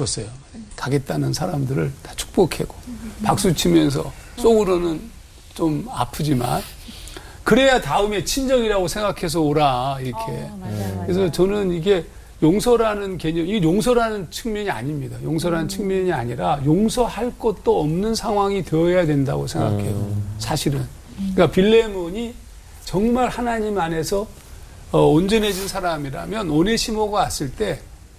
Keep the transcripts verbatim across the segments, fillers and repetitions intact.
바꿨어요. 가겠다는 사람들을 다 축복하고 박수 치면서 속으로는 좀 아프지만 그래야 다음에 친정이라고 생각해서 오라 이렇게. 어, 맞아요, 그래서 맞아요. 저는 이게 용서라는 개념, 이게 용서라는 측면이 아닙니다. 용서라는 음. 측면이 아니라 용서할 것도 없는 상황이 되어야 된다고 생각해요. 음. 사실은. 그러니까 빌레몬이 정말 하나님 안에서 어, 온전해진 사람이라면 오네시모가 왔을 때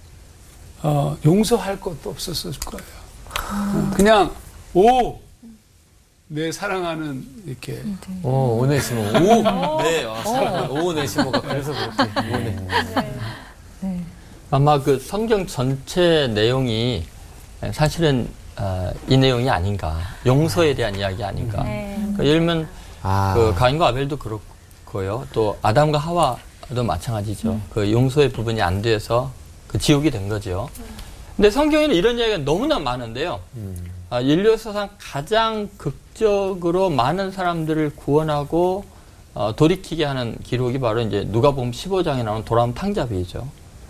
어, 용서할 것도 없었을 거예요. 아. 그냥 오! 내 사랑하는 이렇게 오, 오네시모. 오, 네, 아, 사랑, 오네시모가 그래서 그렇게 오네. 네. 네. 아마 그 성경 전체 내용이 사실은 어, 이 내용이 아닌가, 용서에 대한 이야기 아닌가. 네. 그러니까 예를 들면 아. 그 가인과 아벨도 그렇고요, 또 아담과 하와도 마찬가지죠. 음. 그 용서의 부분이 안 돼서 그 지옥이 된 거죠. 근데 성경에는 이런 이야기가 너무나 많은데요. 음. 아, 인류 역사상 가장 극적으로 많은 사람들을 구원하고 어, 돌이키게 하는 기록이 바로 이제 누가복음 십오 장에 나오는 돌아온 탕자비죠.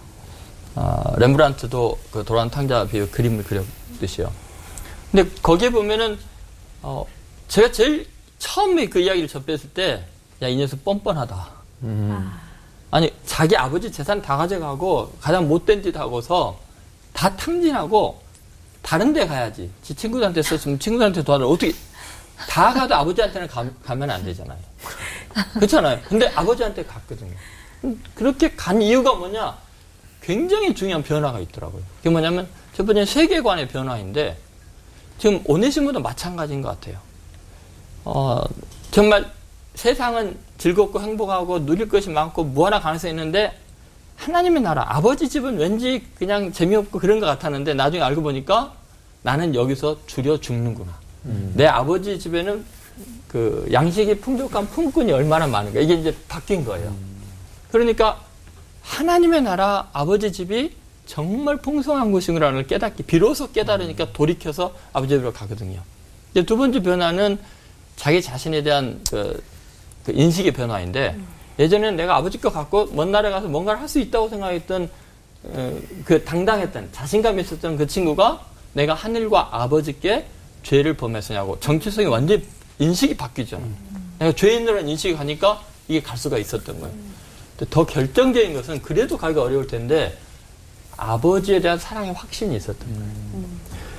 어, 렘브란트도 그 돌아온 탕자비의 그림을 그렸듯이요. 근데 거기에 보면은 어, 제가 제일 처음에 그 이야기를 접했을 때, 야, 이 녀석 뻔뻔하다. 음. 아니, 자기 아버지 재산 다 가져가고 가장 못된 짓 하고서 다 탕진하고 다른 데 가야지. 지 친구들한테 썼으면 친구들한테 도와줘. 어떻게, 다 가도 아버지한테는 가, 가면 안 되잖아요. 그렇잖아요. 근데 아버지한테 갔거든요. 그렇게 간 이유가 뭐냐? 굉장히 중요한 변화가 있더라고요. 그게 뭐냐면, 첫 번째 세계관의 변화인데, 지금 오네시모도 마찬가지인 것 같아요. 어, 정말 세상은 즐겁고 행복하고 누릴 것이 많고 무한한 가능성이 있는데, 하나님의 나라, 아버지 집은 왠지 그냥 재미없고 그런 것 같았는데 나중에 알고 보니까 나는 여기서 줄여 죽는구나. 음. 내 아버지 집에는 그 양식이 풍족한 품꾼이 얼마나 많은가. 이게 이제 바뀐 거예요. 음. 그러니까 하나님의 나라, 아버지 집이 정말 풍성한 곳이구나를 를 깨닫기, 비로소 깨달으니까 돌이켜서 아버지 집으로 가거든요. 이제 두 번째 변화는 자기 자신에 대한 그, 그 인식의 변화인데, 음. 예전에는 내가 아버지 거 갖고 먼 나라에 가서 뭔가를 할 수 있다고 생각했던 어, 그 당당했던 자신감이 있었던 그 친구가 내가 하늘과 아버지께 죄를 범했으냐고 정체성이 완전히 인식이 바뀌잖아. 음. 내가 죄인이라는 인식이 가니까 이게 갈 수가 있었던 거예요. 음. 더 결정적인 것은 그래도 가기가 어려울 텐데 아버지에 대한 사랑의 확신이 있었던 거예요. 음.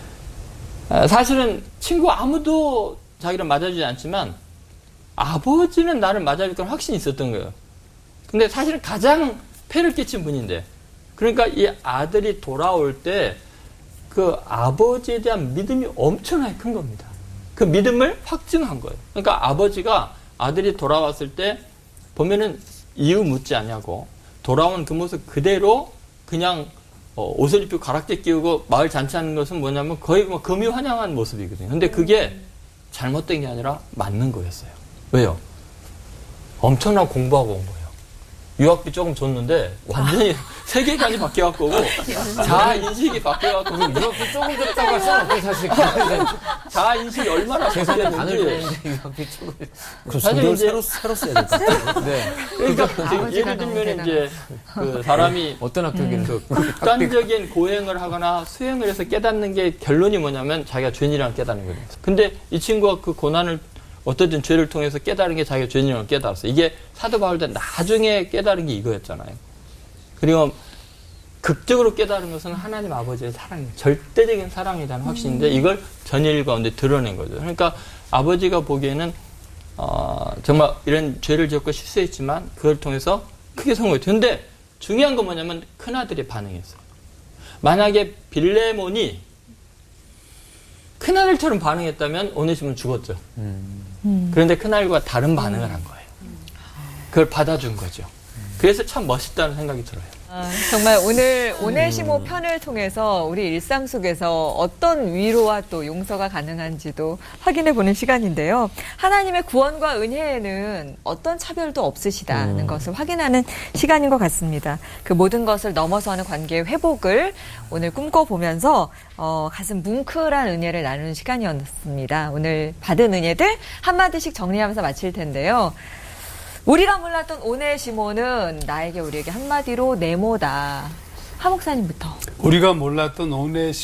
아, 사실은 친구 아무도 자기를 맞아주지 않지만 아버지는 나를 맞아줄 건 확신이 있었던 거예요. 근데 사실은 가장 폐를 끼친 분인데, 그러니까 이 아들이 돌아올 때 그 아버지에 대한 믿음이 엄청나게 큰 겁니다. 그 믿음을 확증한 거예요. 그러니까 아버지가 아들이 돌아왔을 때 보면은 이유 묻지 않냐고 돌아온 그 모습 그대로 그냥 어, 옷을 입고 가락지 끼우고 마을 잔치하는 것은 뭐냐면 거의 뭐 금이 환영한 모습이거든요. 근데 그게 잘못된 게 아니라 맞는 거였어요. 왜요? 엄청나게 공부하고 온 거예요. 유학비 조금 줬는데 완전히 세계관이 바뀌어갖고 자아인식이 바뀌어갖고 유학비 조금 줬다고 할 수는 없고 사실 자아인식이 얼마나 바뀌었는지 그 사실 새로 새로 써야 될 것 같아요. 네. 그러니까 지금 예를 들면 이제 그 사람이 어떤 학교기는 그 극단적인 고행을 하거나 수행을 해서 깨닫는 게 결론이 뭐냐면 자기가 죄인이라는 깨닫는 거예요. 근데 이 친구가 그 고난을 어떻든 죄를 통해서 깨달은 게 자기가 죄인이라는 걸 깨달았어요. 이게 사도 바울도 나중에 깨달은 게 이거였잖아요. 그리고 극적으로 깨달은 것은 하나님 아버지의 사랑이에요. 절대적인 사랑에 대한 확신인데 이걸 전일 가운데 드러낸 거죠. 그러니까 아버지가 보기에는 어, 정말 이런 죄를 지었고 실수했지만 그걸 통해서 크게 성공했죠. 근데 중요한 건 뭐냐면 큰아들의 반응이었어요. 만약에 빌레몬이 큰아들처럼 반응했다면 오네시모는 죽었죠. 음. 그런데 큰아들과 다른 반응을 한 거예요. 그걸 받아준 거죠. 그래서 참 멋있다는 생각이 들어요. 아, 정말 오늘 오네시모 음. 편을 통해서 우리 일상 속에서 어떤 위로와 또 용서가 가능한지도 확인해보는 시간인데요. 하나님의 구원과 은혜에는 어떤 차별도 없으시다는 음. 것을 확인하는 시간인 것 같습니다. 그 모든 것을 넘어서는 관계의 회복을 오늘 꿈꿔보면서 어, 가슴 뭉클한 은혜를 나누는 시간이었습니다. 오늘 받은 은혜들 한마디씩 정리하면서 마칠 텐데요. 우리가 몰랐던 오네시모는 나에게 우리에게 한마디로 네모다. 하 목사님부터. 우리가 몰랐던 오네시모